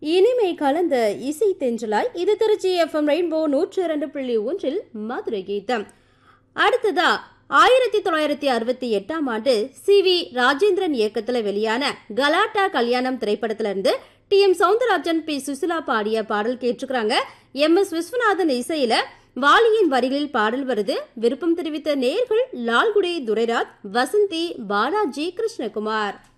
இனிமை கலந்த இசை தென்றலாய் இது திருச்சி FM ரெயின்போ 102.1 மதுரை கீதம். அடுத்ததா 1968ஆம் ஆண்டு CV ராஜேந்திரன் இயக்கத்துல வெளியான கலாட்டா கல்யாணம் திரைப்படத்துல இருந்து TM சௌந்தரராஜன் P சுசிலா பாடிய பாடல் கேட்டுக்கிறாங்க. MS விஸ்வநாதன் இசையில வாலியின் வரிகளில் பாடல் வருது. விருப்பம் தெரிவித்த நேர்கள் லால்குடி துரைராஜ், வசந்தி, பாலாஜி, கிருஷ்ணகுமார்.